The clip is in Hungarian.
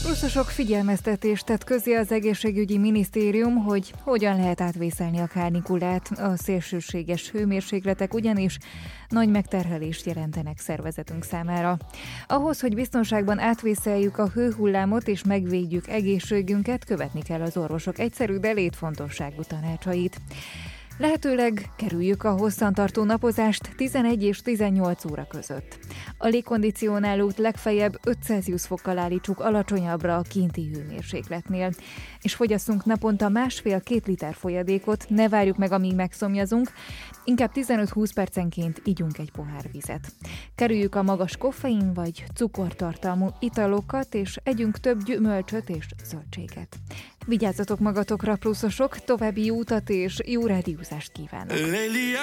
Pluszosok figyelmeztetést tett közé az egészségügyi minisztérium, hogy hogyan lehet átvészelni a kánikulát. A szélsőséges hőmérsékletek ugyanis nagy megterhelést jelentenek szervezetünk számára. Ahhoz, hogy biztonságban átvészeljük a hőhullámot és megvédjük egészségünket, követni kell az orvosok egyszerű, de létfontosságú tanácsait. Lehetőleg kerüljük a hosszantartó napozást 11 és 18 óra között. A légkondicionálót legfeljebb 5 Celsius fokkal állítsuk alacsonyabbra a kinti hőmérsékletnél, és fogyasszunk naponta 1,5-2 liter folyadékot, ne várjuk meg, amíg megszomjazunk, inkább 15-20 percenként igyunk egy pohár vizet. Kerüljük a magas koffein vagy cukortartalmú italokat, és együnk több gyümölcsöt és zöldséget. Vigyázzatok magatokra, pluszosok, további jó utat és jó rádiózást kívánok!